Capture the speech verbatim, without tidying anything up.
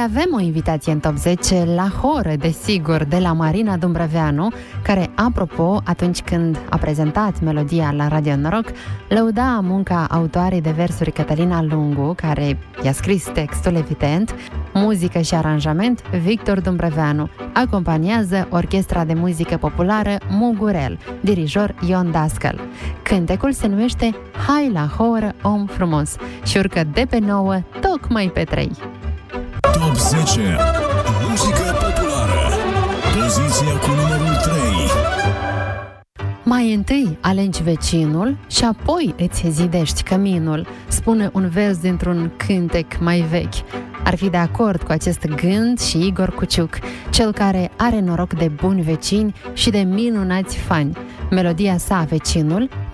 avem o invitație în top zece la horă, desigur, de la Marina Dumbrăveanu, care, apropo, atunci când a prezentat melodia la Radio Noroc, lăuda munca autoarei de versuri Cătălina Lungu, care i-a scris textul, evident, muzică și aranjament Victor Dumbrăveanu. Acompaniază Orchestra de Muzică Populară Mugurel, dirijor Ion Dascăl. Cântecul se numește Hai la horă, om frumos și urcă de pe nouă tocmai pe trei. Top zece. Muzică populară. Poziția cu numărul trei. Mai întâi alengi vecinul și apoi îți zidești căminul, spune un vers dintr-un cântec mai vechi. Ar fi de acord cu acest gând și Igor Cuciuc, cel care are noroc de buni vecini și de minunați fani. Melodia sa, Vecinul,